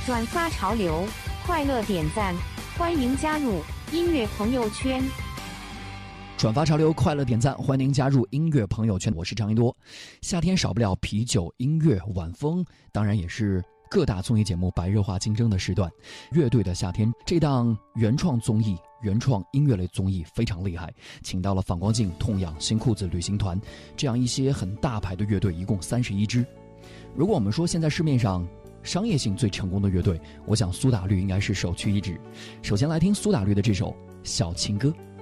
转发潮流，快乐点赞，欢迎加入音乐朋友圈。 转发潮流，快乐点赞，欢迎加入音乐朋友圈。我是张一多。夏天少不了啤酒、音乐、晚风，当然也是各大综艺节目白热化竞争的时段。乐队的夏天这档原创综艺、原创音乐类综艺非常厉害，请到了反光镜、痛痒、新裤子旅行团这样一些很大牌的乐队，一共31支。如果我们说现在市面上商业性最成功的乐队，我想苏打绿应该是首屈一指。首先来听苏打绿的这首《小情歌》。